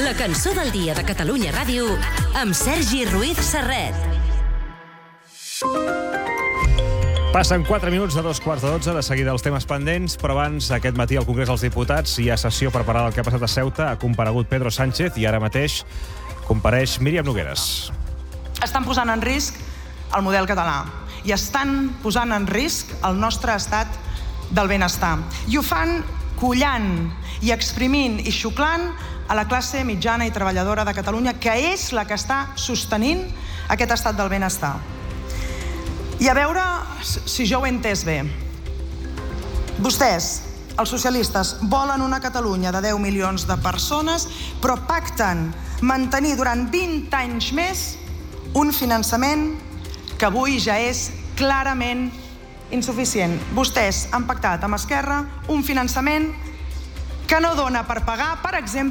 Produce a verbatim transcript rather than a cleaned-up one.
La cançó del dia de Catalunya Ràdio amb Sergi Ruiz Serret. Passen quatre minuts de dos quarts de dotze, de seguida els temes pendents, però abans, aquest matí al Congrés dels Diputats hi ha sessió per parlar del que ha passat a Ceuta. Ha comparegut Pedro Sánchez i ara mateix compareix Míriam Nogueras. Estan posant en risc el model català i estan posant en risc el nostre estat del benestar. I ho fan collant i exprimint i xuclant a la classe mitjana i treballadora de Catalunya, que és la que està sostenint aquest estat del benestar. I a veure si jo ho he entès bé. Vostès, els socialistes, volen una Catalunya de deu milions de persones, però pacten mantenir durant vint anys més un finançament que avui ja és clarament insuficient. Vostès han pactat amb Esquerra un finançament que no dona per pagar, per exemple,